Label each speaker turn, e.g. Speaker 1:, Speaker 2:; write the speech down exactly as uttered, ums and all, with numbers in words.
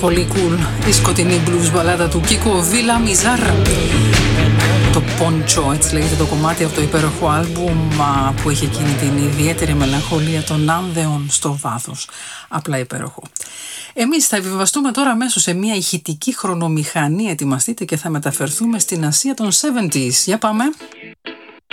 Speaker 1: Πολύ cool η σκοτεινή blues μπαλάδα του Κίκο Βίλα Μιζάρ. Το Πόντσο, έτσι λέγεται το κομμάτι από το υπέροχο άλμπουμ που έχει εκείνη την ιδιαίτερη μελαγχολία των άνδεων στο βάθος. Απλά υπέροχο. Εμείς θα επιβιβαστούμε τώρα αμέσως σε μια ηχητική χρονομηχανή. Ετοιμαστείτε και θα μεταφερθούμε στην Ασία των εβδομήντα. Για πάμε.